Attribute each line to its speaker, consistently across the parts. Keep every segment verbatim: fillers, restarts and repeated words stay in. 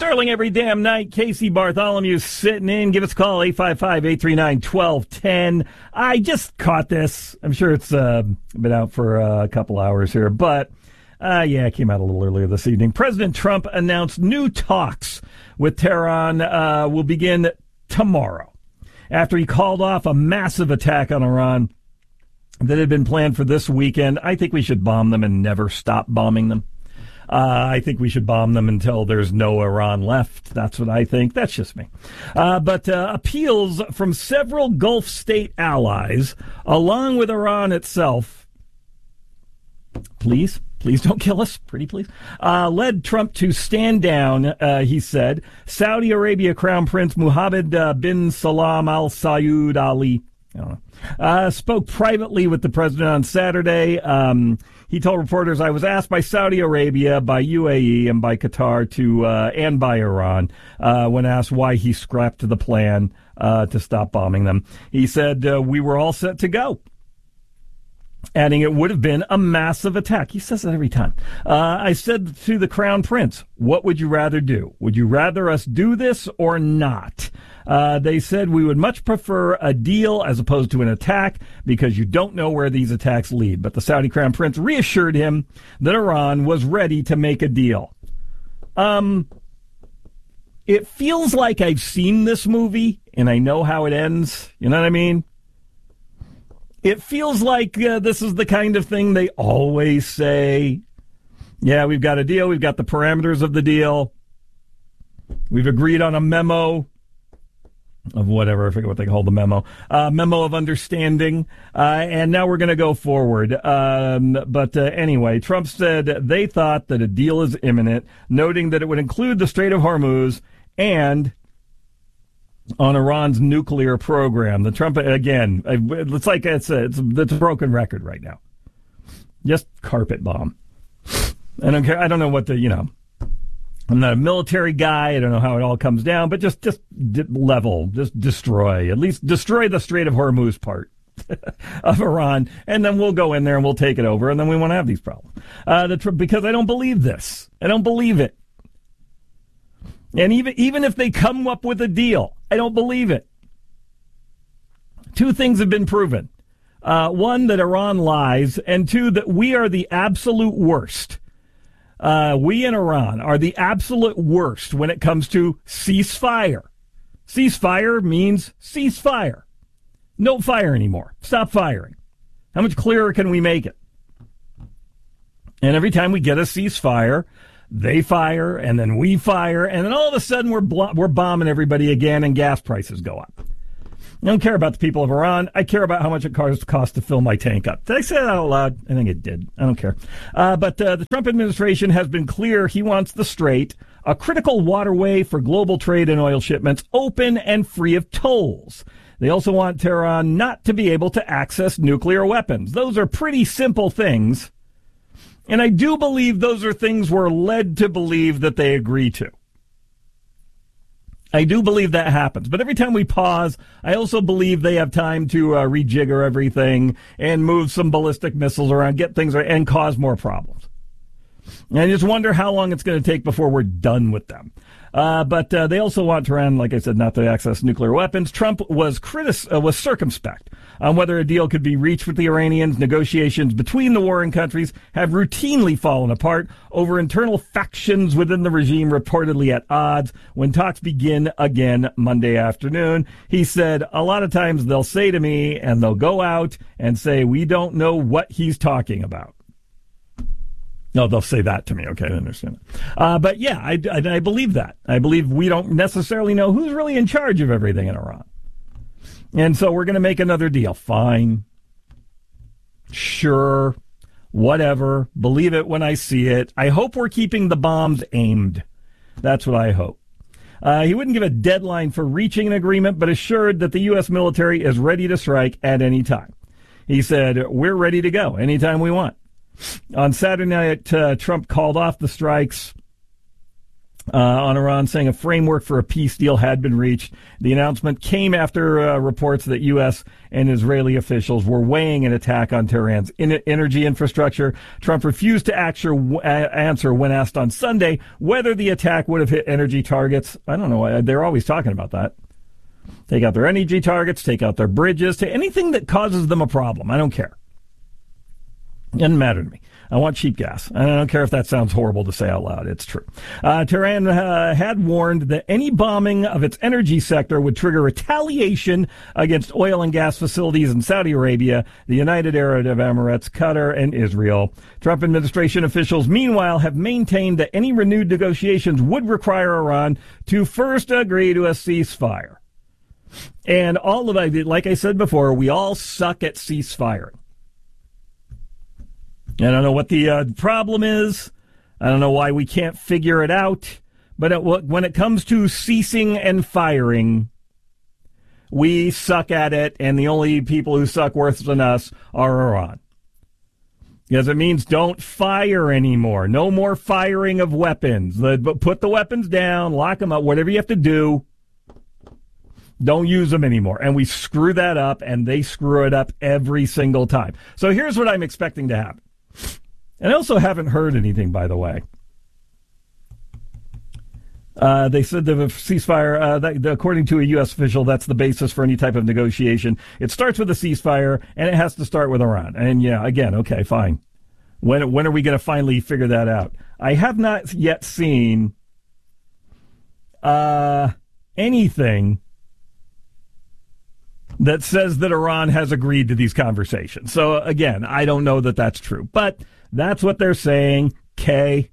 Speaker 1: Snarling every damn night. Casey Bartholomew sitting in. Give us a call, eight five five, eight three nine, one two one zero. I just caught this. I'm sure it's uh, been out for uh, a couple hours here, but uh, yeah, it came out a little earlier this evening. President Trump announced new talks with Tehran uh, will begin tomorrow after he called off a massive attack on Iran that had been planned for this weekend. I think we should bomb them and never stop bombing them. Uh, I think we should bomb them until there's no Iran left. That's what I think. That's just me. Uh, but uh, appeals from several Gulf state allies, along with Iran itself, please, please don't kill us, pretty please, uh, led Trump to stand down, uh, he said. Saudi Arabia Crown Prince Mohammed uh, bin Salam Al Saud Ali I don't know. Uh, spoke privately with the president on Saturday. Um, he told reporters, I was asked by Saudi Arabia, by U A E, and by Qatar to uh, and by Iran uh, when asked why he scrapped the plan uh, to stop bombing them. He said, uh, we were all set to go, adding it would have been a massive attack. He says that every time. Uh, I said to the Crown Prince, what would you rather do? Would you rather us do this or not? Uh, they said we would much prefer a deal as opposed to an attack because you don't know where these attacks lead. But the Saudi Crown Prince reassured him that Iran was ready to make a deal. Um, it feels like I've seen this movie and I know how it ends. You know what I mean? It feels like uh, this is the kind of thing they always say. Yeah, we've got a deal. We've got the parameters of the deal. We've agreed on a memo of whatever, I forget what they call the memo, uh, memo of understanding, uh, and now we're going to go forward. Um, but uh, anyway, Trump said they thought that a deal is imminent, noting that it would include the Strait of Hormuz and on Iran's nuclear program. The Trump, again, it's like it's a, it's, it's a broken record right now. Just carpet bomb. I don't care. I don't know what the, you know, I'm not a military guy. I don't know how it all comes down, but just, just level, just destroy, at least destroy the Strait of Hormuz part of Iran, and then we'll go in there and we'll take it over, and then we won't have these problems. Uh, the, because I don't believe this. I don't believe it. And even, even if they come up with a deal, I don't believe it. Two things have been proven. Uh, one, that Iran lies, and two, that we are the absolute worst. Uh, we in Iran are the absolute worst when it comes to ceasefire. Ceasefire means ceasefire. No fire anymore. Stop firing. How much clearer can we make it? And every time we get a ceasefire, they fire, and then we fire, and then all of a sudden we're blo- we're bombing everybody again, and gas prices go up. I don't care about the people of Iran. I care about how much it costs, costs to fill my tank up. Did I say that out loud? I think it did. I don't care. Uh, but uh, the Trump administration has been clear he wants the Strait, a critical waterway for global trade and oil shipments, open and free of tolls. They also want Tehran not to be able to access nuclear weapons. Those are pretty simple things. And I do believe those are things we're led to believe that they agree to. I do believe that happens. But every time we pause, I also believe they have time to uh, rejigger everything and move some ballistic missiles around, get things right, and cause more problems. And I just wonder how long it's going to take before we're done with them. Uh, but uh, they also want Tehran, like I said, not to access nuclear weapons. Trump was critic- uh, was circumspect on whether a deal could be reached with the Iranians. Negotiations between the warring countries have routinely fallen apart over internal factions within the regime, reportedly at odds. When talks begin again Monday afternoon, he said, a lot of times they'll say to me, and they'll go out and say, we don't know what he's talking about. No, they'll say that to me. Okay, I understand. Uh, but yeah, I, I, I believe that. I believe we don't necessarily know who's really in charge of everything in Iran. And so we're going to make another deal. Fine. Sure. Whatever. Believe it when I see it. I hope we're keeping the bombs aimed. That's what I hope. Uh, he wouldn't give a deadline for reaching an agreement, but assured that the U S military is ready to strike at any time. He said, we're ready to go anytime we want. On Saturday night, uh, Trump called off the strikes Uh, on Iran, saying a framework for a peace deal had been reached. The announcement came after uh, reports that U S and Israeli officials were weighing an attack on Tehran's in- energy infrastructure. Trump refused to actually w- answer when asked on Sunday whether the attack would have hit energy targets. I don't know. They're always talking about that. Take out their energy targets, take out their bridges, to anything that causes them a problem. I don't care. Doesn't matter to me. I want cheap gas. And I don't care if that sounds horrible to say out loud. It's true. Uh, Tehran uh, had warned that any bombing of its energy sector would trigger retaliation against oil and gas facilities in Saudi Arabia, the United Arab Emirates, Qatar, and Israel. Trump administration officials, meanwhile, have maintained that any renewed negotiations would require Iran to first agree to a ceasefire. And all of it, like I said before, we all suck at ceasefire. I don't know what the uh, problem is. I don't know why we can't figure it out. But it, when it comes to ceasing and firing, we suck at it, and the only people who suck worse than us are Iran. Because it means don't fire anymore. No more firing of weapons. Put the weapons down, lock them up, whatever you have to do. Don't use them anymore. And we screw that up, and they screw it up every single time. So here's what I'm expecting to happen. And I also haven't heard anything, by the way. Uh, they said the ceasefire, uh, that, according to a U S official, that's the basis for any type of negotiation. It starts with a ceasefire, and it has to start with Iran. And yeah, again, okay, fine. When when are we going to finally figure that out? I have not yet seen uh, anything that says that Iran has agreed to these conversations. So, again, I don't know that that's true. But that's what they're saying. Okay.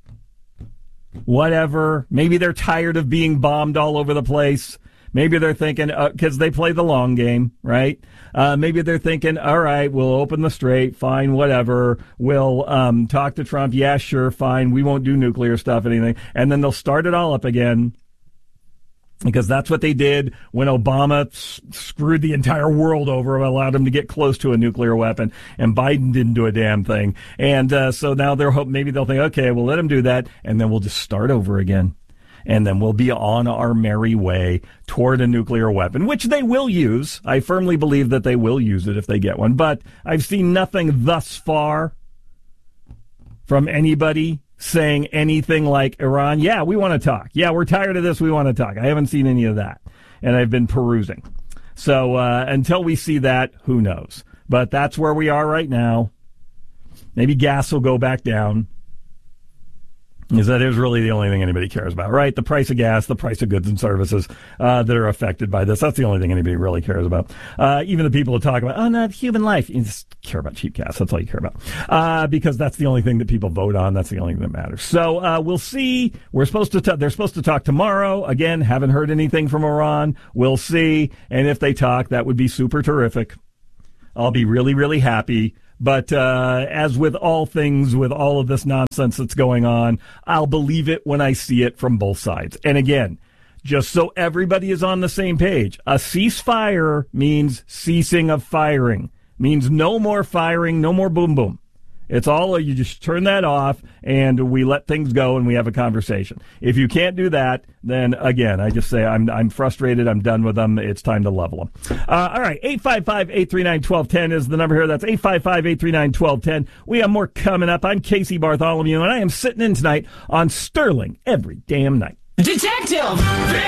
Speaker 1: Whatever. Maybe they're tired of being bombed all over the place. Maybe they're thinking, because uh, they play the long game, right? Uh, maybe they're thinking, all right, we'll open the strait, fine, whatever. We'll um, talk to Trump, yeah, sure, fine. We won't do nuclear stuff, anything. And then they'll start it all up again. Because that's what they did when Obama s- screwed the entire world over, allowed him to get close to a nuclear weapon, and Biden didn't do a damn thing. And uh, so now they're hope maybe they'll think, okay, we'll let him do that, and then we'll just start over again. And then we'll be on our merry way toward a nuclear weapon, which they will use. I firmly believe that they will use it if they get one. But I've seen nothing thus far from anybody saying anything like Iran, yeah, we want to talk. Yeah, we're tired of this. We want to talk. I haven't seen any of that. And I've been perusing. So uh, until we see that, who knows? But that's where we are right now. Maybe gas will go back down. Because that is really the only thing anybody cares about, right? The price of gas, the price of goods and services uh, that are affected by this. That's the only thing anybody really cares about. Uh, even the people who talk about, oh, not human life. You just care about cheap gas. That's all you care about. Uh, because that's the only thing that people vote on. That's the only thing that matters. So uh, we'll see. We're supposed to. T- they're supposed to talk tomorrow. Again, haven't heard anything from Iran. We'll see. And if they talk, that would be super terrific. I'll be really, really happy. But uh, as with all things, with all of this nonsense that's going on, I'll believe it when I see it from both sides. And again, just so everybody is on the same page, a ceasefire means ceasing of firing, means no more firing, no more boom boom. It's all, you just turn that off and we let things go and we have a conversation. If you can't do that, then again, I just say I'm I'm frustrated. I'm done with them. It's time to level them. Uh, all right. eight five five, eight three nine, one two one zero is the number here. That's eight five five, eight three nine, one two one zero. We have more coming up. I'm Casey Bartholomew and I am sitting in tonight on Sterling every damn night.
Speaker 2: Detective!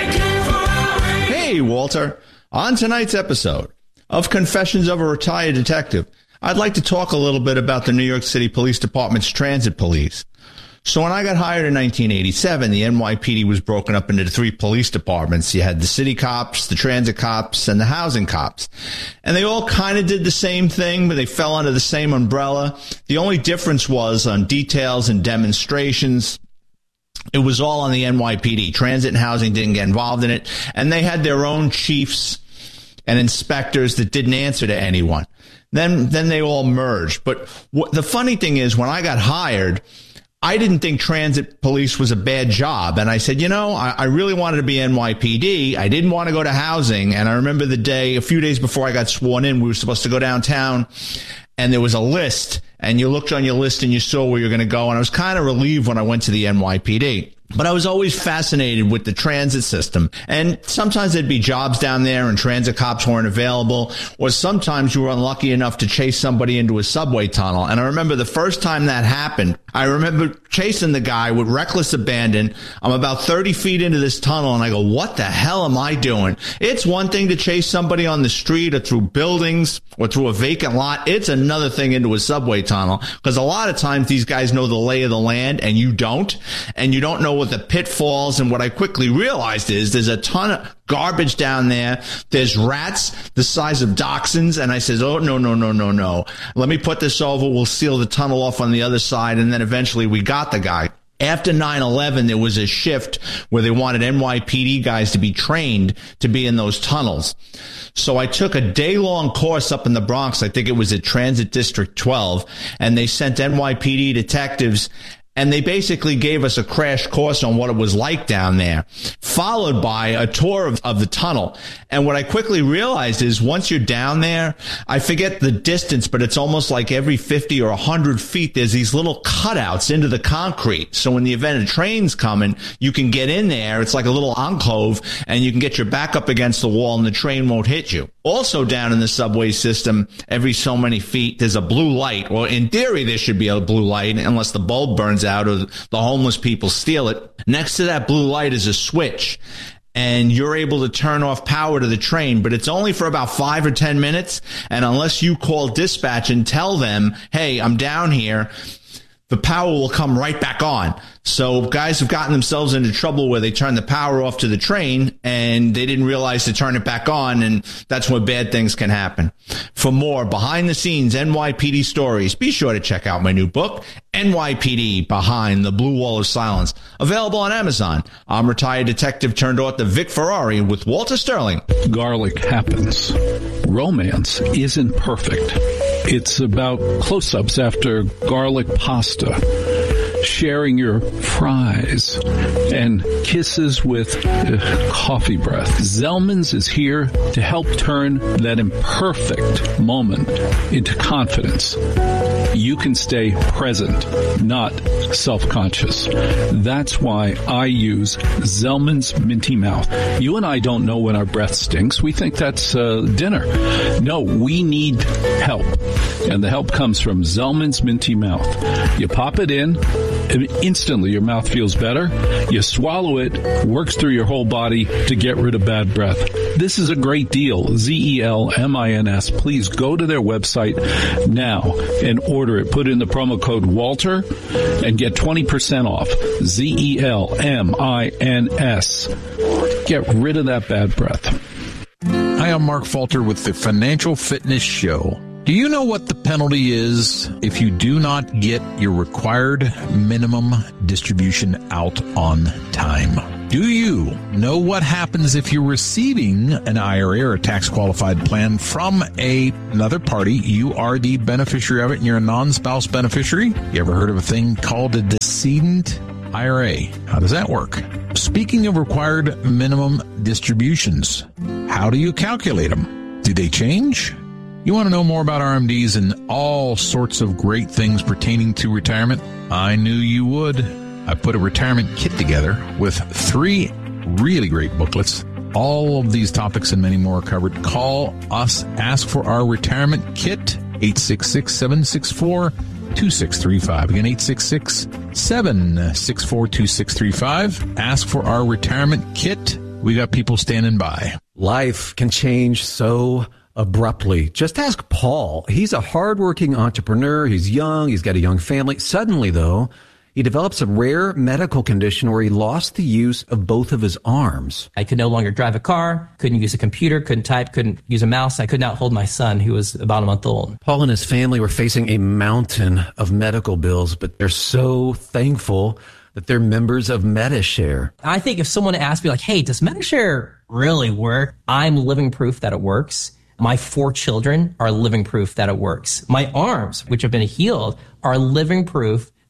Speaker 3: Hey, Walter. On tonight's episode of Confessions of a Retired Detective, I'd like to talk a little bit about the New York City Police Department's transit police. So when I got hired in nineteen eighty-seven, the N Y P D was broken up into three police departments. You had the city cops, the transit cops, and the housing cops. And they all kind of did the same thing, but they fell under the same umbrella. The only difference was on details and demonstrations. It was all on the N Y P D. Transit and housing didn't get involved in it. And they had their own chiefs and inspectors that didn't answer to anyone. Then, then they all merged. But what, the funny thing is, when I got hired, I didn't think transit police was a bad job. And I said, you know, I, I really wanted to be N Y P D. I didn't want to go to housing. And I remember the day, a few days before I got sworn in, we were supposed to go downtown and there was a list and you looked on your list and you saw where you're going to go. And I was kind of relieved when I went to the N Y P D. But I was always fascinated with the transit system. And sometimes there'd be jobs down there and transit cops weren't available. Or sometimes you were unlucky enough to chase somebody into a subway tunnel. And I remember the first time that happened, I remember chasing the guy with reckless abandon. I'm about thirty feet into this tunnel and I go, what the hell am I doing? It's one thing to chase somebody on the street or through buildings or through a vacant lot. It's another thing into a subway tunnel, because a lot of times these guys know the lay of the land and you don't. And you don't know what the pitfalls, and what I quickly realized is there's a ton of garbage down there. There's rats the size of dachshunds. And I says, oh, no, no, no, no, no. Let me put this over. We'll seal the tunnel off on the other side. And then eventually we got the guy. After nine eleven, there was a shift where they wanted N Y P D guys to be trained to be in those tunnels. So I took a day-long course up in the Bronx. I think it was at Transit District twelve. And they sent N Y P D detectives, and they basically gave us a crash course on what it was like down there, followed by a tour of, of the tunnel. And what I quickly realized is once you're down there, I forget the distance, but it's almost like every fifty or one hundred feet, there's these little cutouts into the concrete. So in the event a train's coming, you can get in there. It's like a little enclave, and you can get your back up against the wall and the train won't hit you. Also down in the subway system, every so many feet, there's a blue light. Well, in theory, there should be a blue light unless the bulb burns out or the homeless people steal it. Next to that blue light is a switch, and you're able to turn off power to the train, but it's only for about five or ten minutes. And unless you call dispatch and tell them, hey, I'm down here, the power will come right back on. So guys have gotten themselves into trouble where they turn the power off to the train and they didn't realize to turn it back on, and that's when bad things can happen. For more behind the scenes N Y P D stories, be sure to check out my new book, N Y P D Behind the Blue Wall of Silence, available on Amazon. I'm retired detective turned author Vic Ferrari with Walter Sterling.
Speaker 2: Garlic happens. Romance isn't perfect. It's about close-ups after garlic pasta, sharing your fries, and kisses with uh, coffee breath. Zellman's is here to help turn that imperfect moment into confidence. You can stay present, not self-conscious. That's why I use Zellman's Minty Mouth. You and I don't know when our breath stinks. We think that's uh, dinner. No, we need help. And the help comes from Zellman's Minty Mouth. You pop it in, and instantly your mouth feels better. You swallow it, works through your whole body to get rid of bad breath. This is a great deal. Z E L M I N S. Please go to their website now and order it. Put in the promo code Walter and get twenty percent off. Z E L M I N S. Get rid of that bad breath.
Speaker 4: Hi, I'm Mark Falter with the Financial Fitness Show. Do you know what the penalty is if you do not get your required minimum distribution out on time? Do you know what happens if you're receiving an I R A or a tax-qualified plan from a, another party? You are the beneficiary of it, and you're a non-spouse beneficiary. You ever heard of a thing called a decedent I R A? How does that work? Speaking of required minimum distributions, how do you calculate them? Do they change? You want to know more about R M Ds and all sorts of great things pertaining to retirement? I knew you would. I put a retirement kit together with three really great booklets. All of these topics and many more are covered. Call us. Ask for our retirement kit. eight six six, seven six four, two six three five. Again, eight six six, seven six four, two six three five. Ask for our retirement kit. We got people standing by.
Speaker 5: Life can change so abruptly. Just ask Paul. He's a hardworking entrepreneur. He's young. He's got a young family. Suddenly, though, he develops a rare medical condition where he lost the use of both of his arms.
Speaker 6: I could no longer drive a car, couldn't use a computer, couldn't type, couldn't use a mouse. I could not hold my son, who was about a month old.
Speaker 5: Paul and his family were facing a mountain of medical bills, but they're so thankful that they're members of Medi-Share.
Speaker 6: I think if someone asked me, like, hey, does Medi-Share really work? I'm living proof that it works. My four children are living proof that it works. My arms, which have been healed, are living proof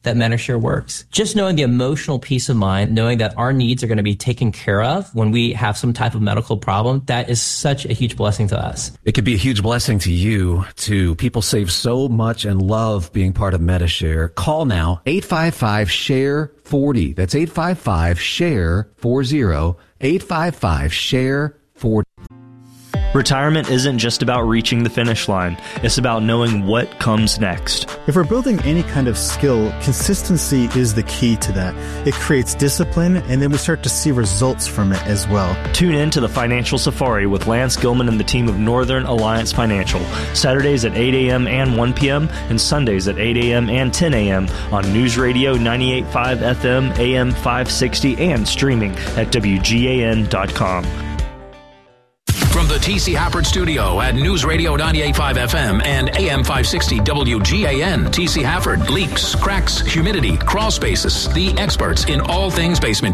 Speaker 6: that Medishare works. Just knowing the emotional peace of mind, knowing that our needs are going to be taken care of when we have some type of medical problem, that is such a huge blessing to us.
Speaker 5: It could be a huge blessing to you, too. People save so much and love being part of Medishare. Call now, eight five five, S H A R E, forty. That's eight five five, S H A R E, forty. eight five five, S H A R E, forty.
Speaker 7: Retirement isn't just about reaching the finish line. It's about knowing what comes next.
Speaker 8: If we're building any kind of skill, consistency is the key to that. It creates discipline, and then we start to see results from it as well.
Speaker 7: Tune in to the Financial Safari with Lance Gilman and the team of Northern Alliance Financial. Saturdays at eight a.m. and one p.m. and Sundays at eight a.m. and ten a.m. on News Radio ninety-eight point five F M, A M five sixty, and streaming at W G A N dot com.
Speaker 9: From the T C Hafford Studio at News Radio ninety-eight point five F M and A M five sixty W G A N, T C Hafford, leaks, cracks, humidity, crawl spaces, the experts in all things basement